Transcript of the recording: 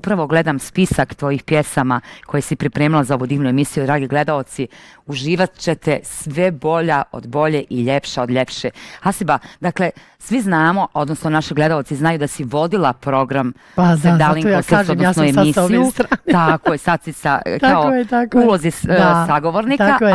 upravo gledam spisak tvojih pjesama koje si pripremila za ovu divnu emisiju. Dragi gledaoci, uživat ćete sve bolja od bolje i ljepša od ljepše. Hasiba, dakle, svi znamo, odnosno naši gledaoci znaju da si vodila program Sevdalinko srce, odnosno emisiju. Tako je, sad si kao ulozi sagovornika.